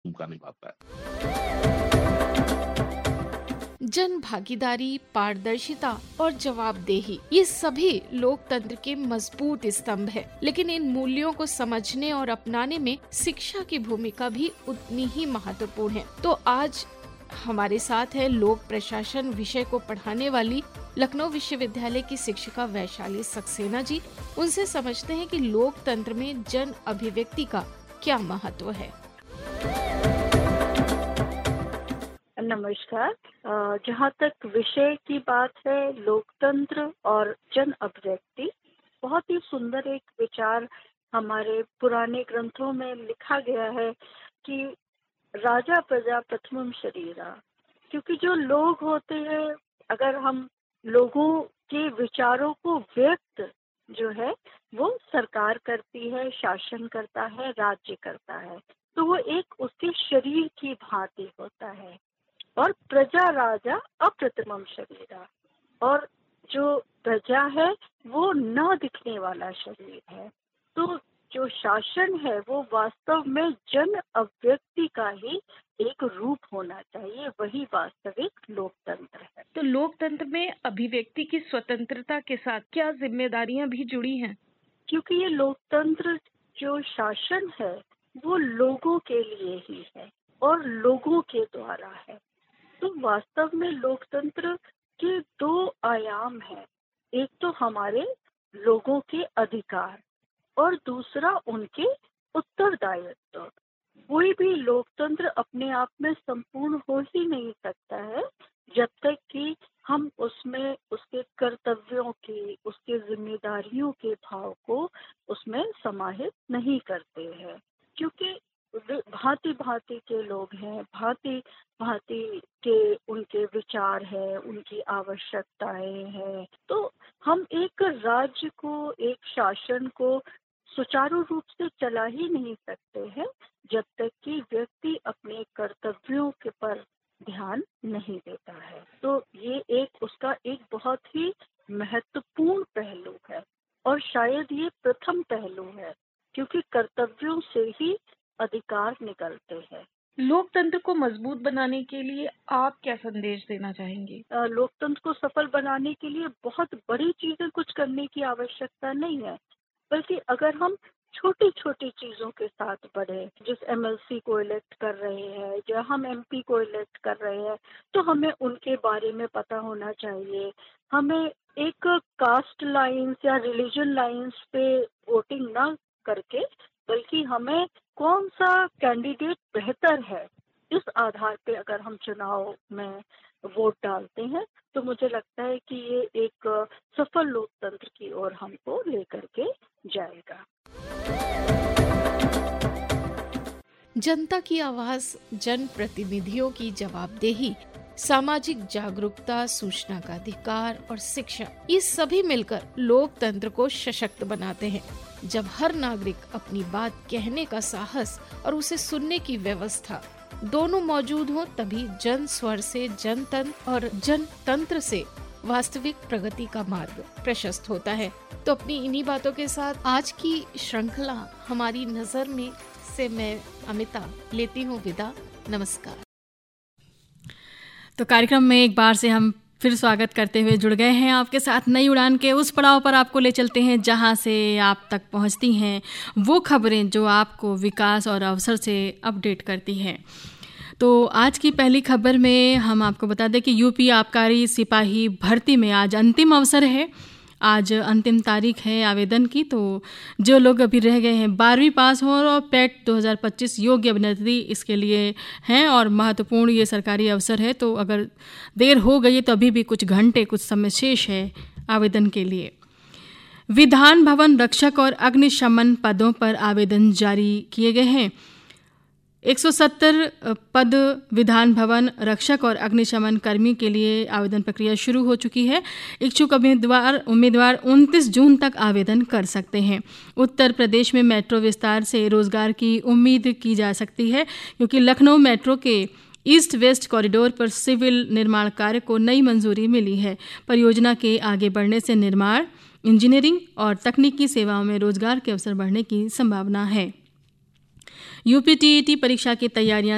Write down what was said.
भूमिका निभाता है। जन भागीदारी, पारदर्शिता और जवाबदेही, ये सभी लोकतंत्र के मजबूत स्तंभ है। लेकिन इन मूल्यों को समझने और अपनाने में शिक्षा की भूमिका भी उतनी ही महत्वपूर्ण है। तो आज हमारे साथ है लोक प्रशासन विषय को पढ़ाने वाली लखनऊ विश्वविद्यालय की शिक्षिका वैशाली सक्सेना जी। उनसे समझते हैं कि लोकतंत्र में जन अभिव्यक्ति का क्या महत्व है। नमस्कार। जहाँ तक विषय की बात है, लोकतंत्र और जन अभिव्यक्ति, बहुत ही सुंदर एक विचार हमारे पुराने ग्रंथों में लिखा गया है कि राजा प्रजा प्रथमम शरीरा, क्योंकि जो लोग होते हैं, अगर हम लोगों के विचारों को व्यक्त जो है वो सरकार करती है, शासन करता है, राज्य करता है, तो वो एक उसके शरीर की भांति होता है। और प्रजा राजा अप्रतिमम शरीरा, और जो प्रजा है वो न दिखने वाला शरीर है। तो जो शासन है वो वास्तव में जन अभिव्यक्ति का ही एक रूप होना चाहिए, वही वास्तविक लोकतंत्र है। तो लोकतंत्र में अभिव्यक्ति की स्वतंत्रता के साथ क्या जिम्मेदारियां भी जुड़ी हैं? क्योंकि ये लोकतंत्र, जो शासन है, वो लोगों के लिए ही है और लोगों के द्वारा है। तो वास्तव में लोकतंत्र के दो आयाम हैं। एक तो हमारे लोगों के अधिकार और दूसरा उनके उत्तरदायित्व। कोई भी लोकतंत्र अपने आप में संपूर्ण हो ही नहीं सकता है जब तक कि हम उसमें उसके कर्तव्यों की, उसके जिम्मेदारियों के भाव को उसमें समाहित नहीं करते हैं। क्योंकि भांति भांति के लोग हैं, भांति भांति के उनके विचार है, उनकी आवश्यकताएं हैं। तो हम एक राज्य को, एक शासन को सुचारू रूप से चला ही नहीं सकते हैं जब तक कि व्यक्ति अपने कर्तव्यों के पर ध्यान नहीं देता है। तो ये एक उसका एक बहुत ही महत्वपूर्ण पहलू है और शायद ये प्रथम पहलू है, क्योंकि कर्तव्यों से ही अधिकार निकलते हैं। लोकतंत्र को मजबूत बनाने के लिए आप क्या संदेश देना चाहेंगे? लोकतंत्र को सफल बनाने के लिए बहुत बड़ी चीजें कुछ करने की आवश्यकता नहीं है, बल्कि अगर हम छोटी छोटी चीजों के साथ बढ़े, जिस एमएलसी को इलेक्ट कर रहे हैं या हम एमपी को इलेक्ट कर रहे हैं, तो हमें उनके बारे में पता होना चाहिए। हमें एक कास्ट लाइन्स या रिलीजन लाइन्स पे वोटिंग ना करके, बल्कि हमें कौन सा कैंडिडेट बेहतर है, इस आधार पे अगर हम चुनाव में वोट डालते हैं, तो मुझे लगता है कि ये एक सफल लोकतंत्र की ओर हमको लेकर के जाएगा। जनता की आवाज, जन प्रतिनिधियों की जवाबदेही, सामाजिक जागरूकता, सूचना का अधिकार और शिक्षा, ये सभी मिलकर लोकतंत्र को सशक्त बनाते हैं। जब हर नागरिक अपनी बात कहने का साहस और उसे सुनने की व्यवस्था दोनों मौजूद हो, तभी जन स्वर से जनतंत्र और जनतंत्र से वास्तविक प्रगति का मार्ग प्रशस्त होता है। तो अपनी इन्हीं बातों के साथ आज की श्रृंखला हमारी नजर में से मैं अमिता लेती हूँ विदा। नमस्कार। तो कार्यक्रम में एक बार से हम फिर स्वागत करते हुए जुड़ गए हैं आपके साथ। नई उड़ान के उस पड़ाव पर आपको ले चलते हैं जहां से आप तक पहुंचती हैं वो खबरें जो आपको विकास और अवसर से अपडेट करती हैं। तो आज की पहली खबर में हम आपको बता दें कि यूपी आबकारी सिपाही भर्ती में आज अंतिम अवसर है। आज अंतिम तारीख है आवेदन की। तो जो लोग अभी रह गए हैं 12वीं पास हो और पेट 2025 योग्य अभ्यर्थी इसके लिए हैं और महत्वपूर्ण ये सरकारी अवसर है। तो अगर देर हो गई तो अभी भी कुछ घंटे, कुछ समय शेष है आवेदन के लिए। विधान भवन रक्षक और अग्निशमन पदों पर आवेदन जारी किए गए हैं। 170 पद विधान भवन रक्षक और अग्निशमन कर्मी के लिए आवेदन प्रक्रिया शुरू हो चुकी है। इच्छुक उम्मीदवार 29 जून तक आवेदन कर सकते हैं। उत्तर प्रदेश में मेट्रो विस्तार से रोजगार की उम्मीद की जा सकती है, क्योंकि लखनऊ मेट्रो के ईस्ट वेस्ट कॉरिडोर पर सिविल निर्माण कार्य को नई मंजूरी मिली है। परियोजना के आगे बढ़ने से निर्माण, इंजीनियरिंग और तकनीकी सेवाओं में रोजगार के अवसर बढ़ने की संभावना है। यूपी टीईटी परीक्षा की तैयारियां